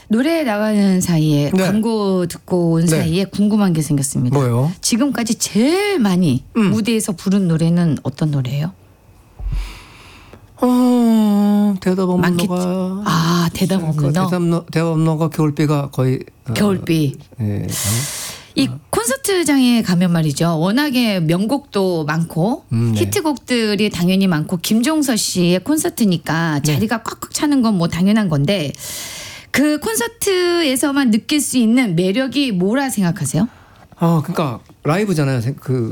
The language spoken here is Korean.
노래 나가는 사이에 네. 광고 듣고 온 네. 사이에 궁금한 게 생겼습니다. 뭐요? 지금까지 제일 많이 무대에서 부른 노래는 어떤 노래예요? 대답 없는 많겠지. 너가. 아, 대답 없는 너. 대답 없는 너가 겨울비가 거의. 겨울비. 예. 이 콘서트장에 가면 말이죠. 워낙에 명곡도 많고 네. 히트곡들이 당연히 많고 김종서 씨의 콘서트니까 자리가 꽉꽉 차는 건 뭐 당연한 건데 그 콘서트에서만 느낄 수 있는 매력이 뭐라 생각하세요? 그러니까 라이브잖아요.